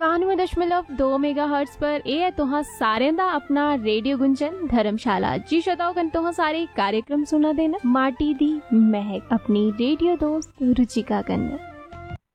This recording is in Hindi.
91.2 मेगाहर्ट्ज पर ए है तुहां सारें दा अपना रेडियो गुंजन धर्मशाला। जी शताओ कन तुहां सारे कार्यक्रम सुना देना माटी दी महक अपनी रेडियो दोस्त रुचिका कन्नै।